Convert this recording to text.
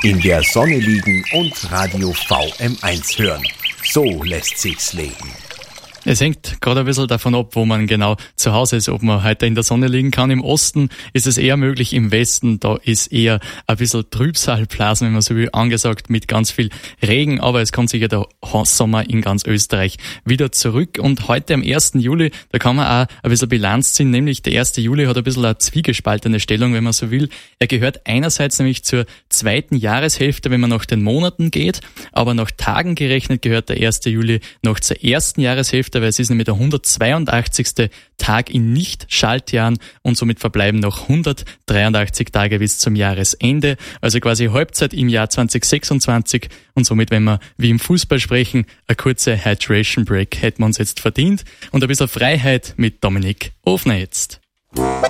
In der Sonne liegen und Radio VM1 hören. So lässt sich's leben. Es hängt gerade ein bisschen davon ab, wo man genau zu Hause ist, ob man heute in der Sonne liegen kann. Im Osten ist es eher möglich, im Westen, da ist eher ein bisschen Trübsalblasen, wenn man so will, angesagt mit ganz viel Regen. Aber es kommt sicher der Sommer in ganz Österreich wieder zurück. Und heute am 1. Juli, da kann man auch ein bisschen Bilanz ziehen, nämlich der 1. Juli hat ein bisschen eine zwiegespaltene Stellung, wenn man so will. Er gehört einerseits nämlich zur zweiten Jahreshälfte, wenn man nach den Monaten geht, aber nach Tagen gerechnet gehört der 1. Juli noch zur ersten Jahreshälfte, weil es ist nämlich der 182. Tag in Nicht-Schaltjahren und somit verbleiben noch 183 Tage bis zum Jahresende, also quasi Halbzeit im Jahr 2026 und somit, wenn wir wie im Fußball sprechen, eine kurze Hydration Break hätten wir uns jetzt verdient und ein bisschen Freiheit mit Dominik Ofner jetzt.